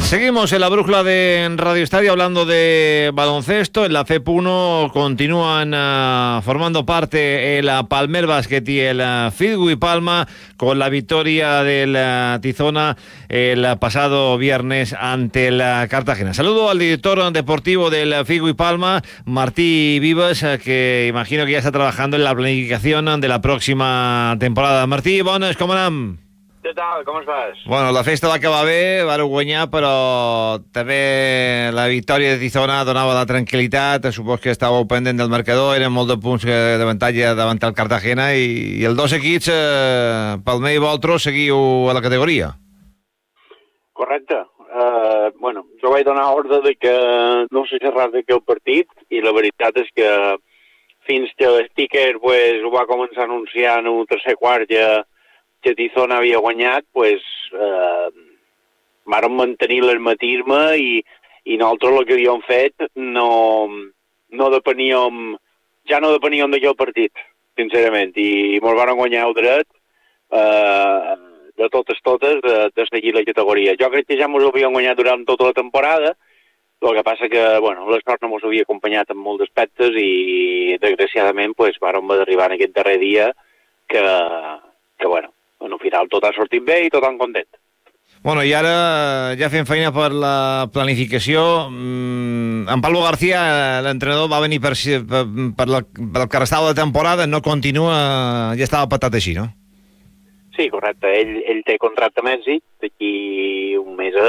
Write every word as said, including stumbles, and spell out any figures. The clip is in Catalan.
Seguimos en la brújula de Radio Estadio hablando de baloncesto. En la F E P uno continúan uh, formando parte el uh, Palmer Basket y el uh, Fidwill Palma, con la victoria del uh, Tizona el uh, pasado viernes ante el uh, Cartagena. Saludo al director deportivo del uh, Fidwill Palma, Martí Vives, uh, que imagino que ya está trabajando en la planificación de la próxima temporada. Martí, bones, com anem? Què tal? Com estàs? Bueno, la festa va acabar bé, vàreu guanyar, però també la victòria de Tizona donava la tranquil·litat. Supos que estàveu pendent del marcador, eren molt de punts d'avantatge davant el Cartagena, i, i els dos equips, eh, Palmer i Voltros, seguiu a la categoria. Correcte. Uh, bueno, jo vaig donar ordre de que no se xerrés d'aquell partit, i la veritat és que fins que l'Sticker pues, ho va començar a anunciar en un tercer quart ja que Tizona havia guanyat, pues, eh, vàrem mantenir l'hermetisme i, i nosaltres el que havíem fet no, no depeníem, ja no depeníem d'aquell partit, sincerament, i molt vàrem guanyar el dret eh, de totes totes de, de seguir la categoria. Jo crec que ja ens havíem guanyat durant tota la temporada, el que passa que, bueno, la sort no ens havia acompanyat en molts aspectes i, desgraciadament, pues, vàrem d'arribar en aquest darrer dia que, que bueno, Bueno, al final tot ha sortit bé i tothom content. Bueno, i ara ja fem feina per la planificació. Mm, en Pablo García, l'entrenador, va venir per, per, per, la, per el que restava de temporada, no continua, ja estava patat així, no? Sí, correcte. Ell, ell té contracte amb èxit, d'aquí un mes a